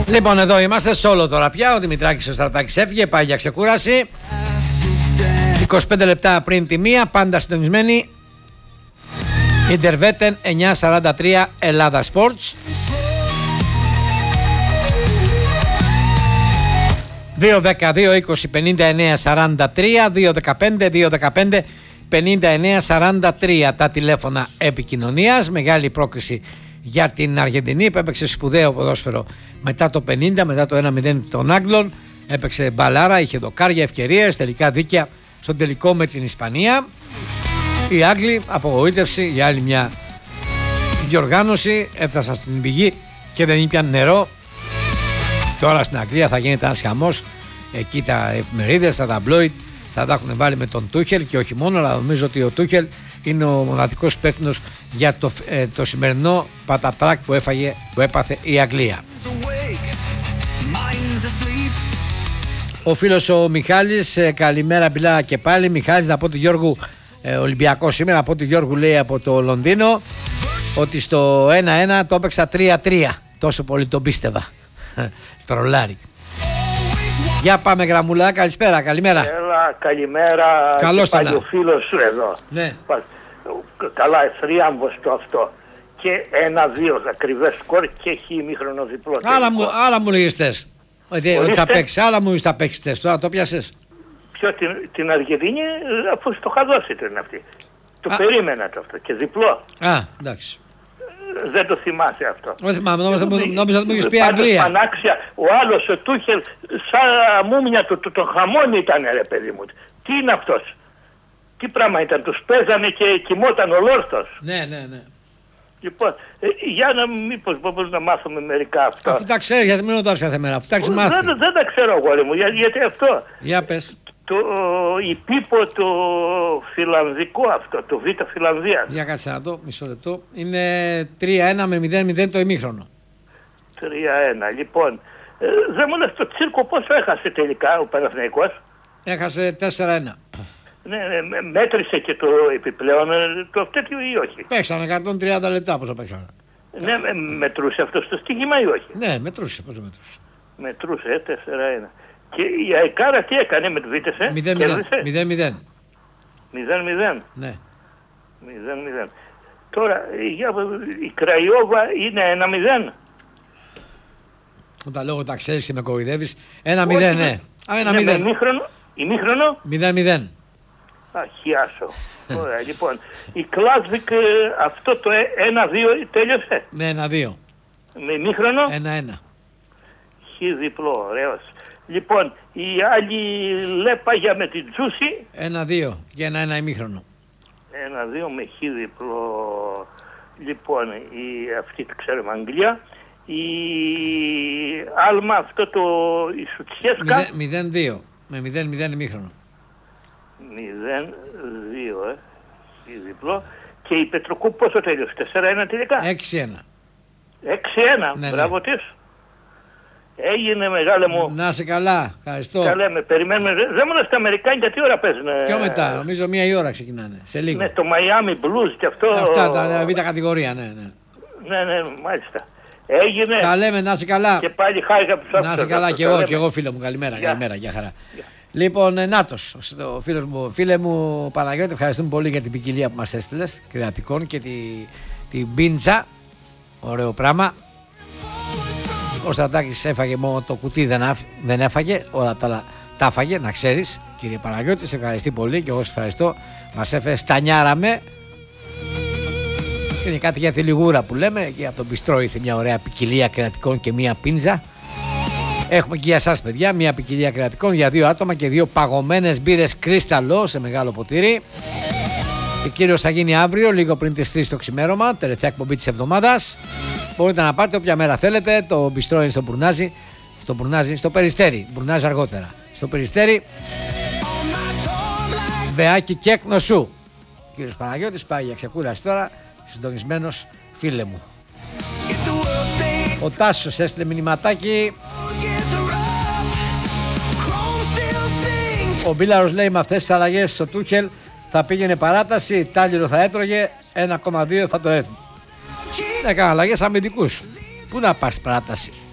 Λοιπόν, εδώ είμαστε solo τώρα πια. Ο Δημητράκης ο Στρατάκης έφυγε, πάει για ξεκούραση. 25 λεπτά πριν τη μία, πάντα συντονισμένοι. Ιντερβέτεν 943 Ελλάδα Sports. 2-10-2-20-59-43, 2-15-2-15-59-43 τα τηλέφωνα επικοινωνίας. Μεγάλη πρόκριση για την Αργεντινή που έπαιξε σπουδαίο ποδόσφαιρο μετά το 50, μετά το 1-0 των Άγγλων. Έπαιξε μπαλάρα, είχε δοκάρια, ευκαιρίες, τελικά δίκαια στον τελικό με την Ισπανία. Οι Άγγλοι, απογοήτευση για άλλη μια διοργάνωση, έφτασαν στην πηγή και δεν ήπιαν νερό. Τώρα στην Αγγλία θα γίνεται ένας χαμός. Εκεί τα εφημερίδες, τα ταμπλόιτ θα τα έχουν βάλει με τον Τούχελ και όχι μόνο, αλλά νομίζω ότι ο Τούχελ είναι ο μοναδικός υπεύθυνος για το σημερινό πατατράκ που έπαθε η Αγγλία. Ο φίλος ο Μιχάλης, καλημέρα, μιλά και πάλι. Μιχάλης, να πω του Γιώργου, Ολυμπιακός σήμερα, να πω του Γιώργου, λέει από το Λονδίνο, ότι στο 1-1 το έπαιξα 3-3. Τόσο πολύ τον πίστευα. Τρολάρι. Για πάμε γραμμούλα, καλησπέρα, καλημέρα. Έλα, καλημέρα. Καλώς και πάλι ο φίλος σου εδώ. Ναι. Καλά, θρίαμβος το αυτό. Και 1-2 ακριβές σκορ και έχει ημίχρονο διπλό. Άλλα μου λέγες θες. Ότι θα παίξεις, άλλα μου θα παίξεις θες. Τώρα το πιάσες. Ποιο την Αργεντινή, αφού στο είχα δώσει ήταν αυτή. Το περίμενα το αυτό και διπλό. Α, εντάξει. Δεν το θυμάσαι αυτό. Δεν θυμάμαι, νόμιζα ότι μου είχες πει Αγγλία. Πανάξια, ο άλλος ο Τούχελ, σαν μούμια του, το χαμόνι ήταν ρε παιδί μου. Τι είναι αυτός. Τι πράγμα ήταν, τους παίζανε και κοιμόταν ολόρθος. Ναι. Λοιπόν, για να μήπως μπορούμε να μάθουμε μερικά αυτά. Αφού τα ξέρεις, γιατί μην ρωτάς κάθε μέρα. Αφού τα έχεις μάθει. Δεν τα ξέρω αγόρι μου, γιατί αυτό. Για πες. Η πίπο το φιλανδικό αυτό, το Β' Φιλανδίας. Για κάτσε να το, μισό λεπτό. Είναι 3-1 με 0-0 το ημίχρονο. 3-1, λοιπόν. Δεν μου λες το Τσίρκο πόσο έχασε τελικά ο Παναθηναϊκός. Έχασε 4-1. Ναι, μέτρησε και το επιπλέον το τέτοιο ή όχι. Παίξανε 130 λεπτά, πόσο παίξανε. Ναι, μετρούσε αυτό στο στοίχημα ή όχι. Ναι, μετρούσε, πόσο μετρούσε. Μετρούσε, 4-1. Και η Αϊκάρα τι έκανε με το Βίτεσε, 0-0. 0-0. Ναι. 0-0. Τώρα η Κραϊόβα είναι 1-0. Όταν λόγω τα ξέρεις και με κοροϊδεύεις, 1-0, ναι. 1-0. Ημίχρονο. 0-0. Αχιάσω. Ωραία, λοιπόν. Η Κλάσβικ αυτό το 1-2 τέλειωσε. Ναι, 1-2. Με ημίχρονο. 1-1. Χι διπλό, ωραίος. Λοιπόν, η άλλη Λέπαγια με την Τζούση. 1-2 και 1-1 ημίχρονο. 1-2 με χι διπλό. Λοιπόν, αυτή το ξέρουμε Αγγλία. Η Άλμα αυτό η Σουτσιέσκα. 0-2 με 0-0 ημίχρονο. 0-2 χι διπλό. Και η Πετροκού πόσο τέλειωσε, 4-1 τελικά. 6-1. 6-1, ναι, μπράβο της. Έγινε μεγάλε μου. Να σε καλά, ευχαριστώ. Καλέ με, περιμένουμε. Δεν μου λες τα Αμερικάνικα τι ώρα παίζουν. Πιο μετά, νομίζω 1 η ώρα ξεκινάνε. Σε λίγο. Ναι, το Miami Blues και αυτό. Αυτά τα β' κατηγορία, ναι. Ναι, μάλιστα. Έγινε. Τα λέμε, να σε καλά. Και πάλι χάρηκα που σ' άκουσα. Να σε καλά και εγώ φίλε μου, καλημέρα, για χαρά. Λοιπόν, Νάτος, ο φίλε μου Παναγιώτη, ευχαριστούμε πολύ για την ποικιλία που μας έστειλες, κρεατικών και την πίντσα. Ωραίο πράγμα. Ο Στρατάκης έφαγε μόνο το κουτί, δεν έφαγε, όλα τα άλλα τα έφαγε, να ξέρεις. Κύριε Παναγιώτη, σε ευχαριστεί πολύ και εγώ σε ευχαριστώ. Μας έφερε στανιάρα με. Είναι κάτι για τη λιγούρα που λέμε, και από τον Μπιστρό ήρθε μια ωραία ποικιλία κρεατικών και μια πίνζα. Έχουμε και για εσάς παιδιά μια ποικιλία κρεατικών για 2 άτομα και 2 παγωμένες μπύρες κρίσταλο σε μεγάλο ποτήρι. Και κύριος θα γίνει αύριο, λίγο πριν τις 3 το ξημέρωμα, τελευταία εκπομπή της εβδομάδας. Μπορείτε να πάτε όποια μέρα θέλετε. Το μπιστρό είναι στο Περιστέρι. Μπουρνάζει αργότερα. Στο Περιστέρι. Βεάκι και Κνωσού. Κύριος Παναγιώτης πάει για ξεκούραση τώρα. Συντονισμένος, φίλε μου. Ο Τάσος έστειλε μηνυματάκι. Ο Μπίλαρος λέει με αυτές τις αλλαγές στο Τούχελ θα πήγαινε παράταση, τάλιρο θα έτρωγε, 1,2 θα το έθνει. Έκανα αλλαγές αμυντικούς. Πού να πας παράταση.